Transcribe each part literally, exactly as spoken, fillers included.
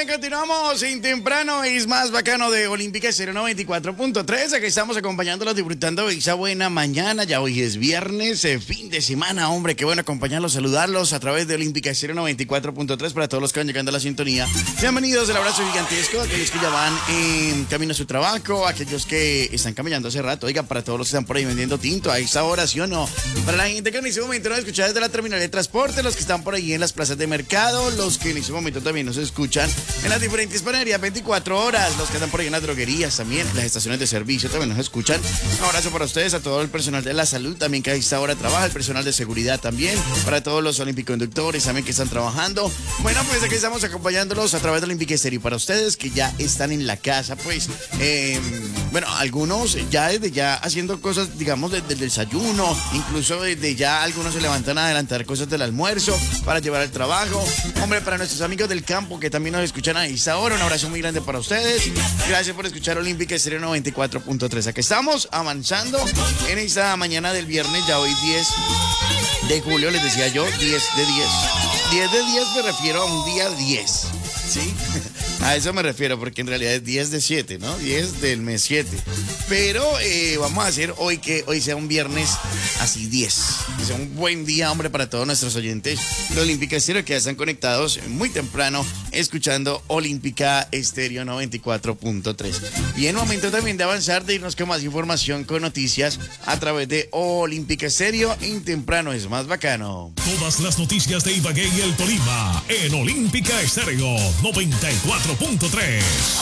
bien, continuamos en temprano. Es más bacano de Olímpica Estéreo noventa y cuatro punto tres. Aquí estamos acompañándolos, disfrutando de esa buena mañana. Ya hoy es viernes, eh, fin de semana, hombre. Qué bueno acompañarlos, saludarlos a través de Olímpica Estéreo noventa y cuatro punto tres para todos los que van llegando a la sintonía. Bienvenidos, el abrazo gigantesco a aquellos que ya van en camino a su trabajo, a aquellos que están caminando hace rato. Oiga, para todos los que están por ahí vendiendo tinto a esa hora, ¿sí o no? Para la gente que en ese momento nos escucha desde la terminal de transporte, los que están por ahí en las plazas de mercado, los que en ese momento también nos escuchan en las diferentes panaderías veinticuatro horas, los que están por ahí en las droguerías también, las estaciones de servicio también nos escuchan. Un abrazo para ustedes, a todo el personal de la salud también que a esta hora trabaja, el personal de seguridad también, para todos los olímpico-conductores también que están trabajando. Bueno, pues aquí estamos acompañándolos a través de Olímpica Estéreo. Y para ustedes que ya están en la casa, pues, eh, bueno, algunos ya desde ya haciendo cosas, digamos, desde el desayuno, incluso desde ya algunos se levantan a adelantar cosas del almuerzo para llevar al trabajo. Hombre, para nuestros amigos del campo que también nos escuchan a esta hora, un abrazo muy grande para ustedes. Gracias por escuchar Olímpica Estéreo noventa y cuatro punto tres. Aquí estamos avanzando en esta mañana del viernes, ya hoy diez de julio, les decía yo, diez de diez. diez de diez me refiero a un día diez, ¿sí? A eso me refiero, porque en realidad es diez de siete, ¿no? diez del mes siete. Pero eh, vamos a hacer hoy que hoy sea un viernes así diez. Que sea un buen día, hombre, para todos nuestros oyentes de Olímpica Estéreo que ya están conectados muy temprano escuchando Olímpica Estéreo noventa y cuatro punto tres. Y en momento también de avanzar, de irnos con más información, con noticias a través de Olímpica Estéreo. En temprano es más bacano. Todas las noticias de Ibagué y el Tolima en Olímpica Estéreo noventa y cuatro punto tres.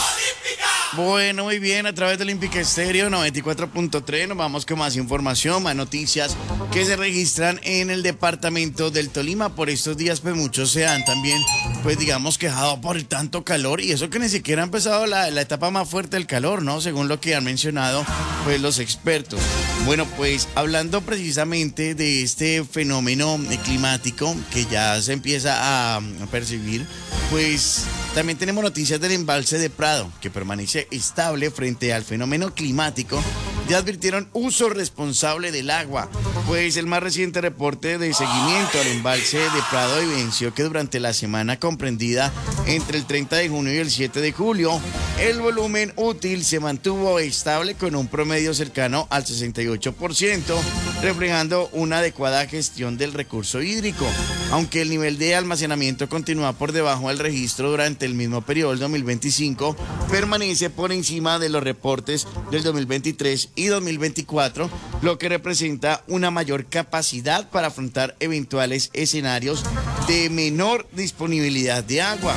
Bueno, muy bien, a través de Olímpica Estéreo noventa y cuatro punto tres nos vamos con más información, más noticias que se registran en el departamento del Tolima. Por estos días, pues muchos se han también, pues digamos, quejado por el tanto calor, y eso que ni siquiera ha empezado la, la etapa más fuerte del calor, ¿no? Según lo que han mencionado, pues los expertos. Bueno, pues hablando precisamente de este fenómeno climático que ya se empieza a, a percibir, pues también tenemos noticias del embalse de Prado, que permanece estable frente al fenómeno climático. Ya advirtieron uso responsable del agua, pues el más reciente reporte de seguimiento al embalse de Prado evidenció que durante la semana comprendida entre el treinta de junio y el siete de julio, el volumen útil se mantuvo estable con un promedio cercano al sesenta y ocho por ciento, reflejando una adecuada gestión del recurso hídrico, aunque el nivel de almacenamiento continúa por debajo del registro durante el mismo periodo del dos mil veinticinco, permanece por encima de los reportes del dos mil veintitrés y dos mil veinticuatro, lo que representa una mayor capacidad para afrontar eventuales escenarios de menor disponibilidad de agua.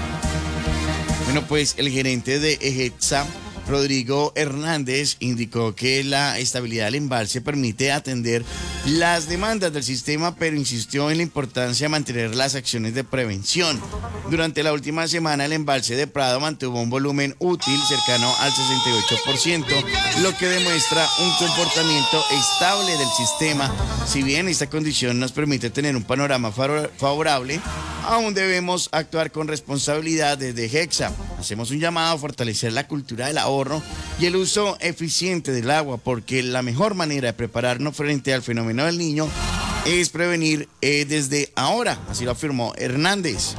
Bueno, pues el gerente de EGETSA, Rodrigo Hernández, indicó que la estabilidad del embalse permite atender las demandas del sistema, pero insistió en la importancia de mantener las acciones de prevención. Durante la última semana, el embalse de Prado mantuvo un volumen útil cercano al sesenta y ocho por ciento, lo que demuestra un comportamiento estable del sistema. Si bien esta condición nos permite tener un panorama favorable, aún debemos actuar con responsabilidad desde EGETSA. Hacemos un llamado a fortalecer la cultura del ahorro y el uso eficiente del agua, porque la mejor manera de prepararnos frente al fenómeno del Niño es prevenir eh, desde ahora, así lo afirmó Hernández.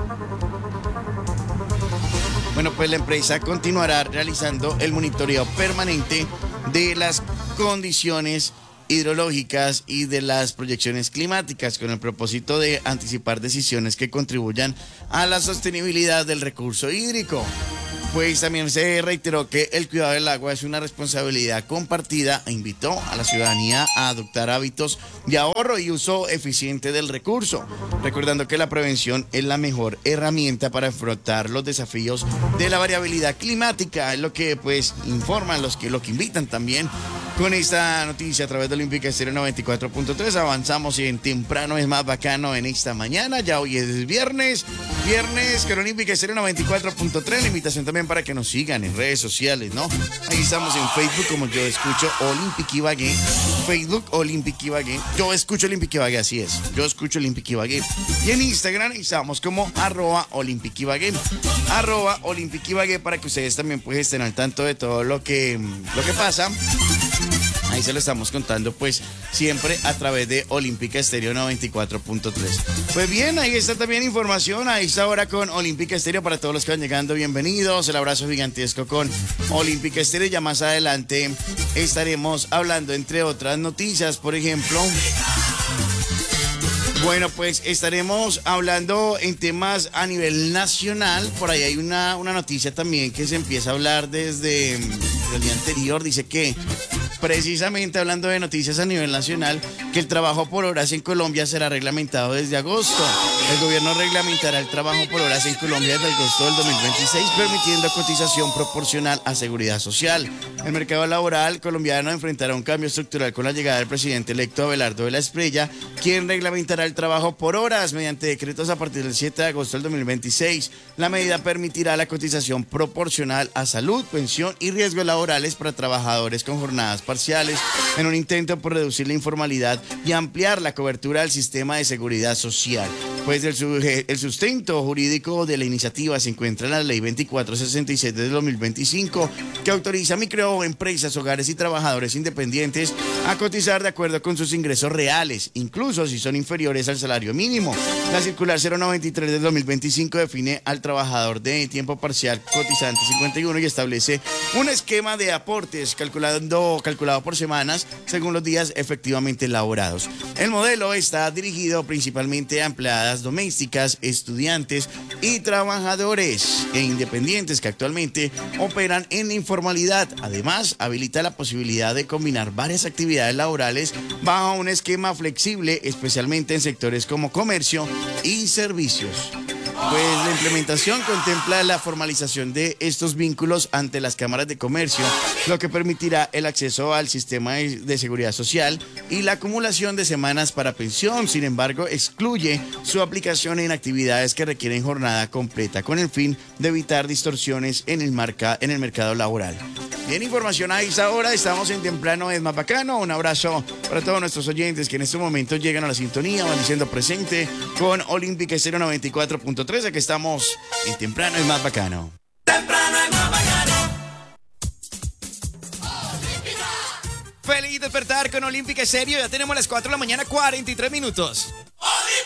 Bueno, pues la empresa continuará realizando el monitoreo permanente de las condiciones hidrológicas y de las proyecciones climáticas con el propósito de anticipar decisiones que contribuyan a la sostenibilidad del recurso hídrico. Pues también se reiteró que el cuidado del agua es una responsabilidad compartida e invitó a la ciudadanía a adoptar hábitos de ahorro y uso eficiente del recurso, recordando que la prevención es la mejor herramienta para afrontar los desafíos de la variabilidad climática, es lo que pues informan los que lo que invitan también. Con esta noticia a través de Olímpica Estéreo noventa y cuatro punto tres avanzamos en temprano es más bacano en esta mañana. Ya hoy es viernes, viernes con Olímpica Estéreo noventa y cuatro punto tres. La invitación también para que nos sigan en redes sociales, ¿no? Ahí estamos en Facebook como Yo Escucho Olímpica Ibagué. Facebook Olímpica Ibagué. Yo escucho Olímpica Ibagué, así es. Yo escucho Olímpica Ibagué. Y en Instagram estamos como arroba Olímpica Ibagué. Arroba Olímpica Ibagué para que ustedes también pues estén al tanto de todo lo que, lo que pasa Ahí se lo estamos contando, pues, siempre a través de Olímpica Estéreo noventa y cuatro punto tres. Pues bien, ahí está también información. Ahí está ahora con Olímpica Estéreo para todos los que van llegando. Bienvenidos. El abrazo gigantesco con Olímpica Estéreo. Ya más adelante estaremos hablando, entre otras noticias, por ejemplo... Bueno, pues estaremos hablando en temas a nivel nacional. Por ahí hay una, una noticia también que se empieza a hablar desde el día anterior. Dice que, precisamente hablando de noticias a nivel nacional, que el trabajo por horas en Colombia será reglamentado desde agosto. El gobierno reglamentará el trabajo por horas en Colombia desde agosto del dos mil veintiséis, permitiendo cotización proporcional a seguridad social. El mercado laboral colombiano enfrentará un cambio estructural con la llegada del presidente electo Abelardo de la Espriella, quien reglamentará el trabajo por horas mediante decretos a partir del siete de agosto del dos mil veintiséis. La medida permitirá la cotización proporcional a salud, pensión y riesgos laborales para trabajadores con jornadas parciales, en un intento por reducir la informalidad y ampliar la cobertura del sistema de seguridad social. Pues el, suje- el sustento jurídico de la iniciativa se encuentra en la Ley veinticuatro sesenta y siete del dos mil veinticinco, que autoriza a microempresas, hogares y trabajadores independientes a cotizar de acuerdo con sus ingresos reales, incluso si son inferiores al salario mínimo. La circular cero noventa y tres del dos mil veinticinco define al trabajador de tiempo parcial cotizante cincuenta y uno y establece un esquema de aportes calculando, calculado por semanas según los días efectivamente laborados. El modelo está dirigido principalmente a empleadas domésticas, estudiantes y trabajadores e independientes que actualmente operan en informalidad. Además, habilita la posibilidad de combinar varias actividades laborales bajo un esquema flexible, especialmente en sectores como comercio y servicios. Pues la implementación contempla la formalización de estos vínculos ante las cámaras de comercio, lo que permitirá el acceso al sistema de, de seguridad social y la acumulación de semanas para pensión. Sin embargo, excluye su aplicación en actividades que requieren jornada completa, con el fin de evitar distorsiones en el, marca, en el mercado laboral. Bien, información a esta hora. Estamos en Temprano es más bacano. Un abrazo para todos nuestros oyentes que en este momento llegan a la sintonía, van diciendo presente con Olímpica Estéreo noventa y cuatro punto tres. Aquí estamos en Temprano es más bacano. Temprano es más bacano. Feliz despertar con Olímpica Estéreo. Ya tenemos las cuatro de la mañana, cuarenta y tres minutos.